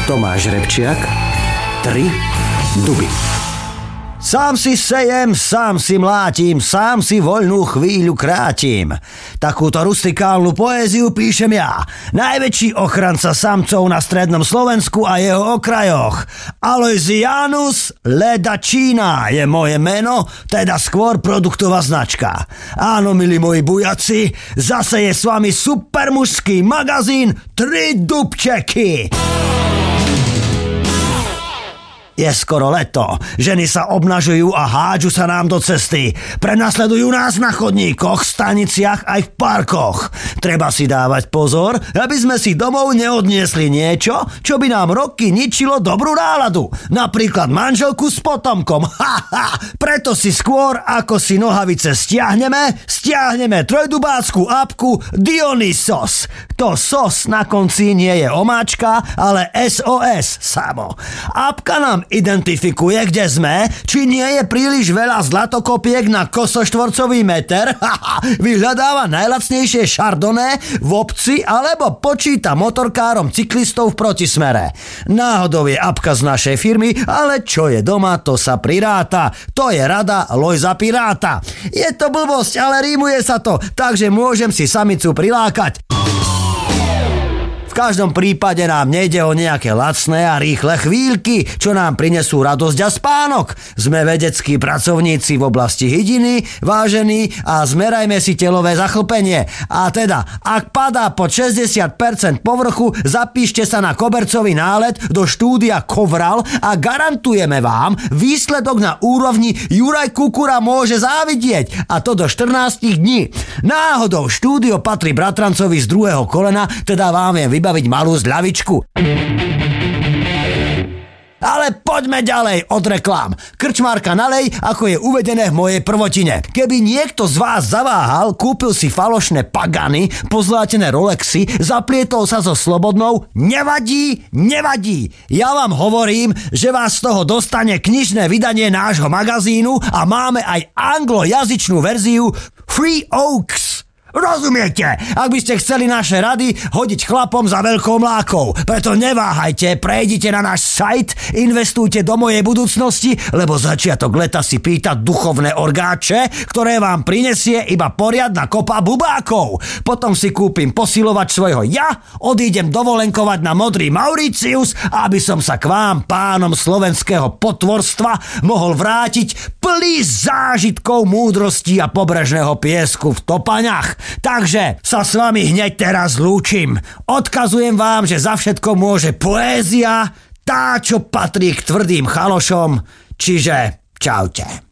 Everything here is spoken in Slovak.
Tomáš Repčiak, 3 duby. Sám si sejem, sám si mlátim, sám si voľnú chvíľu krátim. Takúto rustikálnu poéziu píšem ja, najväčší ochranca samcov na strednom Slovensku a jeho okrajoch. Aloysianus Ledačína je moje meno, teda skôr produktová značka. Áno, milí moji bujaci, zase je s vami supermužský magazín 3 dubčeky. Je skoro leto, ženy sa obnažujú a hádžu sa nám do cesty. Prenasledujú nás na chodníkoch, staniciach aj v parkoch. Treba si dávať pozor, aby sme si domov neodniesli niečo, čo by nám roky ničilo dobrú náladu. Napríklad manželku s potomkom. Preto si skôr, ako si nohavice stiahneme trojdubácku apku Dionysos. To sos na konci nie je omáčka, ale SOS samo. Apka nám identifikuje, kde sme, či nie je príliš veľa zlatokopiek na kosoštvorcový meter, vyhľadáva najlacnejšie šardoné v obci alebo počíta motorkárom cyklistov v protismere. Náhodou je apka z našej firmy, ale čo je doma, to sa priráta. To je rada Lojza Piráta. Je to blbosť, ale rímuje sa to, takže môžem si samicu prilákať. V každom prípade nám nejde o nejaké lacné a rýchle chvíľky, čo nám prinesú radosť a spánok. Sme vedeckí pracovníci v oblasti hygieny, vážení, a zmerajme si telové zachlpenie. A teda, ak padá pod 60% povrchu, zapíšte sa na kobercový nálet do štúdia Kovral a garantujeme vám výsledok na úrovni Juraj Kukura môže závidieť, a to do 14 dní. Náhodou štúdio patrí bratrancovi z druhého kolena, teda vám viem vybaviť malú zľavičku. Ale poďme ďalej od reklám. Krčmárka nalej, ako je uvedené v mojej prvotine. Keby niekto z vás zaváhal, kúpil si falošné Pagany, pozlátené Rolexy, zaplietol sa so Slobodnou, nevadí. Ja vám hovorím, že vás z toho dostane knižné vydanie nášho magazínu a máme aj anglojazyčnú verziu Free Oaks. Rozumiete? Ak by ste chceli naše rady hodiť chlapom za veľkou mlákou. Preto neváhajte, prejdite na náš sajt, investujte do mojej budúcnosti, lebo začiatok leta si pýta duchovné orgáče, ktoré vám prinesie iba poriadna kopa bubákov. Potom si kúpim posilovač svojho ja, odídem dovolenkovať na modrý Mauritius, aby som sa k vám, pánom slovenského potvorstva, mohol vrátiť plný zážitkov múdrosti a pobrežného piesku v Topaňach. Takže sa s vami hneď teraz lúčim. Odkazujem vám, že za všetko môže poézia, tá, čo patrí k tvrdým chalošom, čiže čaute.